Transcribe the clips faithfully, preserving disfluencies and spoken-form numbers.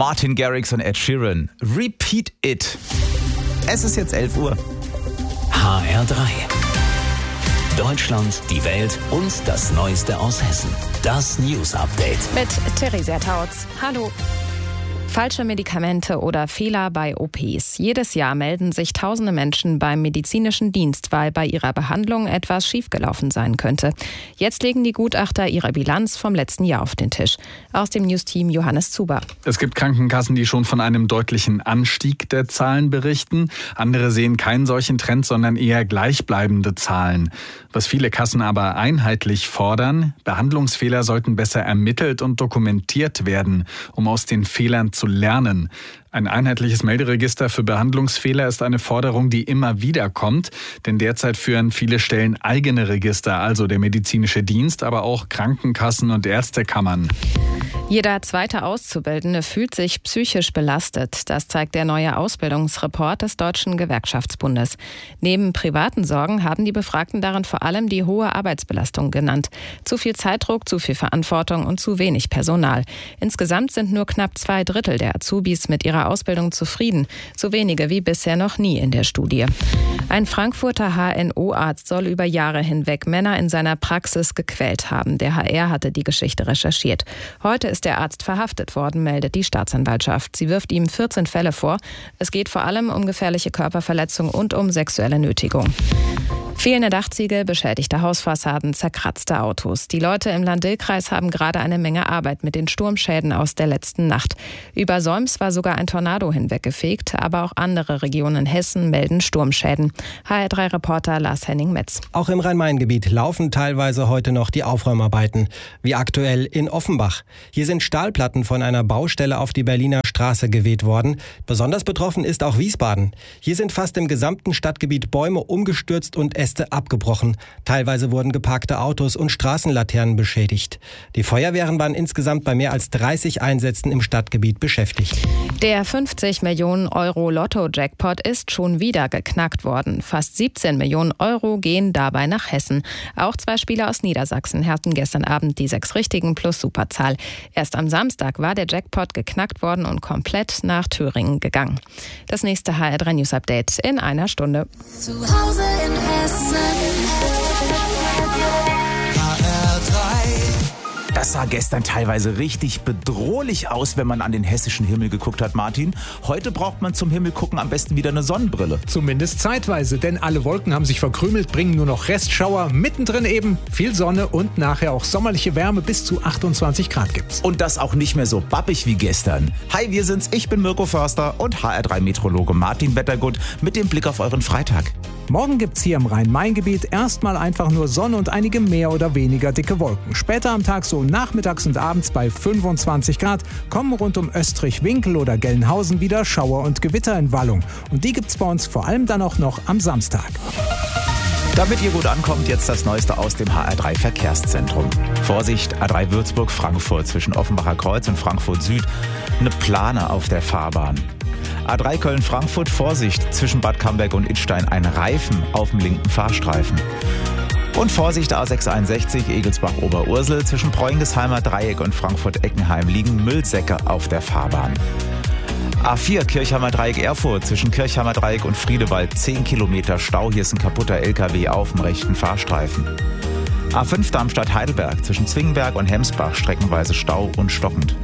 Martin Garrix und Ed Sheeran. Repeat It. Es ist jetzt elf Uhr. H R drei. Deutschland, die Welt und das Neueste aus Hessen. Das News Update. Mit Theresia Tautz. Hallo. Falsche Medikamente oder Fehler bei O Ps. Jedes Jahr melden sich tausende Menschen beim medizinischen Dienst, weil bei ihrer Behandlung etwas schiefgelaufen sein könnte. Jetzt legen die Gutachter ihre Bilanz vom letzten Jahr auf den Tisch. Aus dem News-Team Johannes Zuber. Es gibt Krankenkassen, die schon von einem deutlichen Anstieg der Zahlen berichten. Andere sehen keinen solchen Trend, sondern eher gleichbleibende Zahlen. Was viele Kassen aber einheitlich fordern: Behandlungsfehler sollten besser ermittelt und dokumentiert werden, um aus den Fehlern zu lernen. Ein einheitliches Melderegister für Behandlungsfehler ist eine Forderung, die immer wieder kommt, denn derzeit führen viele Stellen eigene Register, also der medizinische Dienst, aber auch Krankenkassen und Ärztekammern. Jeder zweite Auszubildende fühlt sich psychisch belastet. Das zeigt der neue Ausbildungsreport des Deutschen Gewerkschaftsbundes. Neben privaten Sorgen haben die Befragten darin vor allem die hohe Arbeitsbelastung genannt. Zu viel Zeitdruck, zu viel Verantwortung und zu wenig Personal. Insgesamt sind nur knapp zwei Drittel der Azubis mit ihrer Ausbildung zufrieden. So wenige wie bisher noch nie in der Studie. Ein Frankfurter H N O-Arzt soll über Jahre hinweg Männer in seiner Praxis gequält haben. Der H R hatte die Geschichte recherchiert. Heute ist der Arzt verhaftet worden, meldet die Staatsanwaltschaft. Sie wirft ihm vierzehn Fälle vor. Es geht vor allem um gefährliche Körperverletzung und um sexuelle Nötigung. Fehlende Dachziegel, beschädigte Hausfassaden, zerkratzte Autos. Die Leute im Lahn-Dill-Kreis haben gerade eine Menge Arbeit mit den Sturmschäden aus der letzten Nacht. Über Solms war sogar ein Tornado hinweggefegt, aber auch andere Regionen in Hessen melden Sturmschäden. H R drei Reporter Lars Henning-Metz. Auch im Rhein-Main-Gebiet laufen teilweise heute noch die Aufräumarbeiten, wie aktuell in Offenbach. Hier sind Stahlplatten von einer Baustelle auf die Berliner Straße geweht worden. Besonders betroffen ist auch Wiesbaden. Hier sind fast im gesamten Stadtgebiet Bäume umgestürzt und Äste abgebrochen. Teilweise wurden geparkte Autos und Straßenlaternen beschädigt. Die Feuerwehren waren insgesamt bei mehr als dreißig Einsätzen im Stadtgebiet beschäftigt. Der fünfzig Millionen Euro Lotto-Jackpot ist schon wieder geknackt worden. Fast siebzehn Millionen Euro gehen dabei nach Hessen. Auch zwei Spieler aus Niedersachsen hatten gestern Abend die sechs Richtigen plus Superzahl. Erst am Samstag war der Jackpot geknackt worden und komplett nach Thüringen gegangen. Das nächste H R drei News Update in einer Stunde. Zu Hause in Hessen. H R drei. Das sah gestern teilweise richtig bedrohlich aus, wenn man an den hessischen Himmel geguckt hat, Martin. Heute braucht man zum Himmel gucken am besten wieder eine Sonnenbrille. Zumindest zeitweise, denn alle Wolken haben sich verkrümelt, bringen nur noch Restschauer. Mittendrin eben viel Sonne und nachher auch sommerliche Wärme, bis zu achtundzwanzig Grad gibt's. Und das auch nicht mehr so bappig wie gestern. Hi, wir sind's, ich bin Mirko Förster und H R drei Meteorologe Martin Wettergut mit dem Blick auf euren Freitag. Morgen gibt's hier im Rhein-Main-Gebiet erstmal einfach nur Sonne und einige mehr oder weniger dicke Wolken. Später am Tag so nachmittags und abends bei fünfundzwanzig Grad kommen rund um Österreich-Winkel oder Gelnhausen wieder Schauer und Gewitter in Wallung. Und die gibt's bei uns vor allem dann auch noch am Samstag. Damit ihr gut ankommt, jetzt das Neueste aus dem H R drei Verkehrszentrum. Vorsicht, A drei Würzburg-Frankfurt zwischen Offenbacher Kreuz und Frankfurt Süd. Eine Plane auf der Fahrbahn. A drei Köln-Frankfurt, Vorsicht, zwischen Bad Camberg und Idstein ein Reifen auf dem linken Fahrstreifen. Und Vorsicht, A sechs einundsechzig Egelsbach-Oberursel, zwischen Preungesheimer Dreieck und Frankfurt-Eckenheim liegen Müllsäcke auf der Fahrbahn. A vier Kirchheimer Dreieck Erfurt, zwischen Kirchheimer Dreieck und Friedewald zehn Kilometer Stau, hier ist ein kaputter L K W auf dem rechten Fahrstreifen. A fünf Darmstadt-Heidelberg, zwischen Zwingenberg und Hemsbach streckenweise Stau und stockend.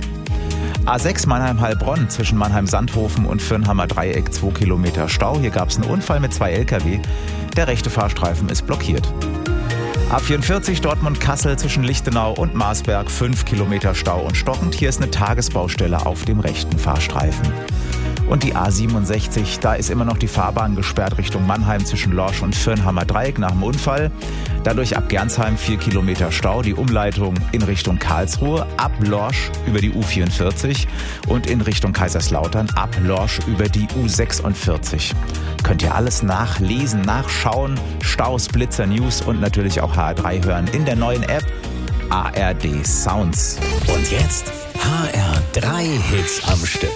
A sechs Mannheim-Heilbronn, zwischen Mannheim-Sandhofen und Fürnheimer Dreieck zwei Kilometer Stau. Hier gab es einen Unfall mit zwei L K W. Der rechte Fahrstreifen ist blockiert. A vierundvierzig Dortmund-Kassel zwischen Lichtenau und Marsberg fünf Kilometer Stau und stockend. Hier ist eine Tagesbaustelle auf dem rechten Fahrstreifen. Und die A siebenundsechzig, da ist immer noch die Fahrbahn gesperrt Richtung Mannheim zwischen Lorsch und Fürnheimer Dreieck nach dem Unfall. Dadurch ab Gernsheim vier Kilometer Stau, die Umleitung in Richtung Karlsruhe, ab Lorsch über die U vierundvierzig und in Richtung Kaiserslautern ab Lorsch über die U sechsundvierzig. Könnt ihr alles nachlesen, nachschauen, Staus, Blitzer, News und natürlich auch H R drei hören in der neuen App A R D Sounds. Und jetzt H R drei Hits am Stück.